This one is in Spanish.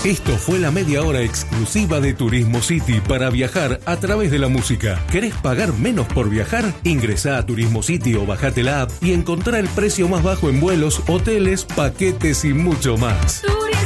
Esto fue la media hora exclusiva de Turismo City para viajar a través de la música. ¿Querés pagar menos por viajar? Ingresá a Turismo City o bajate la app y encontrá el precio más bajo en vuelos, hoteles, paquetes y mucho más.